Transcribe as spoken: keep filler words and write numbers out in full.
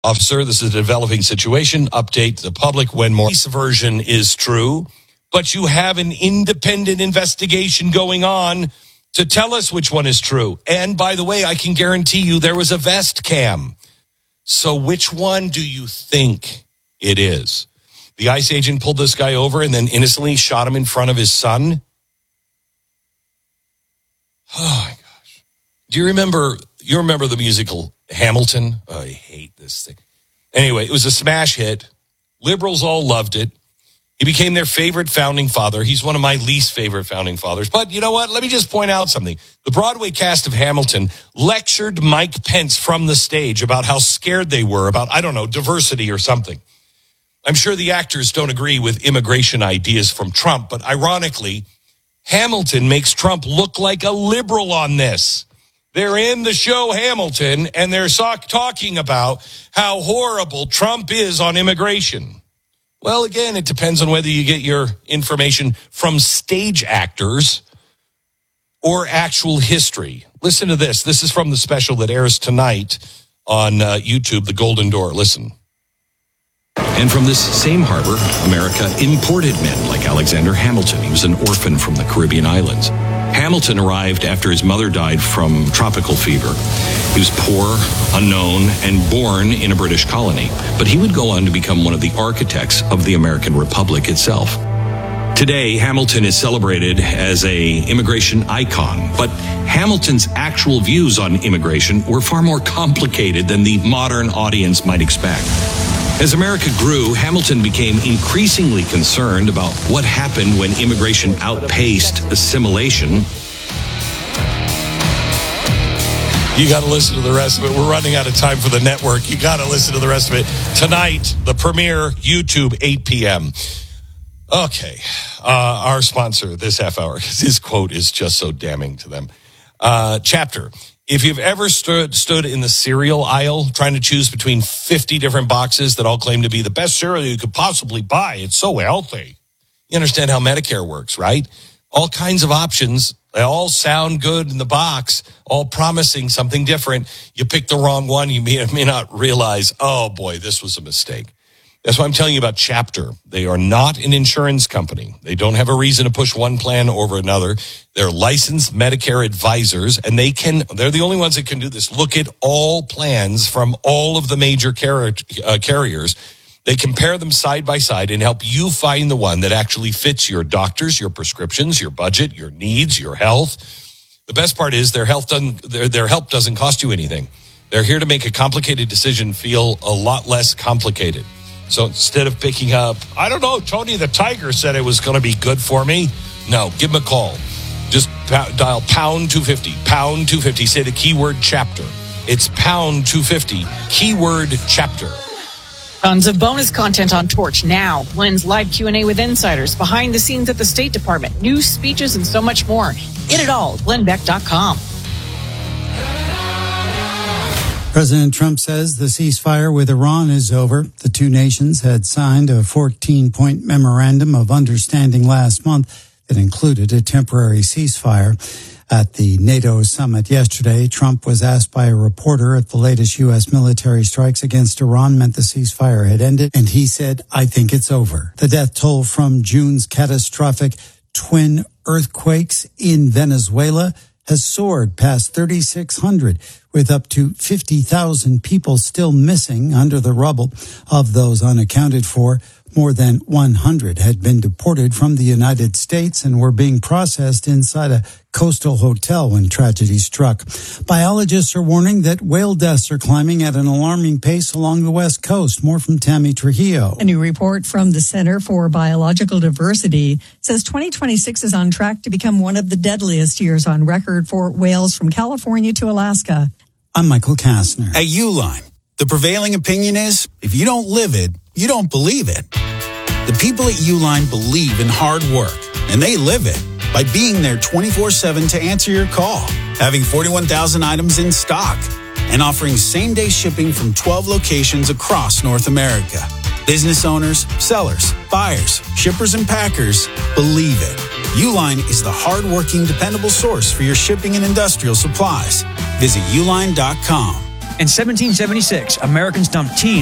Officer, this is a developing situation. Update the public when more version is true. But you have an independent investigation going on to tell us which one is true. And by the way, I can guarantee you there was a vest cam. So which one do you think it is? The ICE agent pulled this guy over and then innocently shot him in front of his son. Oh my gosh. Do you remember, you remember the musical Hamilton? Oh, I hate this thing. Anyway, it was a smash hit. Liberals all loved it. He became their favorite founding father. He's one of my least favorite founding fathers. But you know what? Let me just point out something. The Broadway cast of Hamilton lectured Mike Pence from the stage about how scared they were about, I don't know, diversity or something. I'm sure the actors don't agree with immigration ideas from Trump, but ironically, Hamilton makes Trump look like a liberal on this. They're in the show Hamilton, and they're talking about how horrible Trump is on immigration. Well, again, it depends on whether you get your information from stage actors or actual history. Listen to this. This is from the special that airs tonight on uh, YouTube, The Golden Door. Listen. And from this same harbor, America imported men like Alexander Hamilton. He was an orphan from the Caribbean islands. Hamilton arrived after his mother died from tropical fever. He was poor, unknown, and born in a British colony. But he would go on to become one of the architects of the American Republic itself. Today, Hamilton is celebrated as an immigration icon, but Hamilton's actual views on immigration were far more complicated than the modern audience might expect. As America grew, Hamilton became increasingly concerned about what happened when immigration outpaced assimilation. You got to listen to the rest of it. We're running out of time for the network. You got to listen to the rest of it. Tonight, the premiere, YouTube, eight p.m. Okay. Uh, our sponsor this half hour, because his quote is just so damning to them. Uh, Chapter. If you've ever stood stood in the cereal aisle trying to choose between fifty different boxes that all claim to be the best cereal you could possibly buy, it's so healthy. You understand how Medicare works, right? All kinds of options. They all sound good in the box, all promising something different. You pick the wrong one. You may, may not realize, oh, boy, this was a mistake. That's why I'm telling you about Chapter. They are not an insurance company. They don't have a reason to push one plan over another. They're licensed Medicare advisors, and they can, they're the only ones that can do this. Look at all plans from all of the major car, uh, carriers. They compare them side by side and help you find the one that actually fits your doctors, your prescriptions, your budget, your needs, your health. The best part is their health doesn't, their, their help doesn't cost you anything. They're here to make a complicated decision feel a lot less complicated. So instead of picking up, I don't know, Tony the Tiger said it was going to be good for me. No, give him a call. Just dial pound two fifty, pound two fifty. Say the keyword Chapter. It's pound two fifty, keyword Chapter. Tons of bonus content on Torch now. Glenn's live Q and A with insiders, behind the scenes at the State Department, news, speeches, and so much more. Get it all at glenn beck dot com. President Trump says the ceasefire with Iran is over. The two nations had signed a fourteen-point memorandum of understanding last month that included a temporary ceasefire. At the NATO summit yesterday, Trump was asked by a reporter if the latest U S military strikes against Iran meant the ceasefire had ended, and he said, I think it's over. The death toll from June's catastrophic twin earthquakes in Venezuela has soared past thirty-six hundred, with up to fifty thousand people still missing under the rubble. Of those unaccounted for, more than one hundred had been deported from the United States and were being processed inside a coastal hotel when tragedy struck. Biologists are warning that whale deaths are climbing at an alarming pace along the West Coast. More from Tammy Trujillo. A new report from the Center for Biological Diversity says twenty twenty-six is on track to become one of the deadliest years on record for whales from California to Alaska. I'm Michael Kastner. At Uline, the prevailing opinion is, if you don't live it, you don't believe it. The people at Uline believe in hard work, and they live it by being there twenty-four seven to answer your call, having forty-one thousand items in stock, and offering same-day shipping from twelve locations across North America. Business owners, sellers, buyers, shippers, and packers believe it. Uline is the hard-working, dependable source for your shipping and industrial supplies. Visit uline dot com. In seventeen seventy-six, Americans dumped tea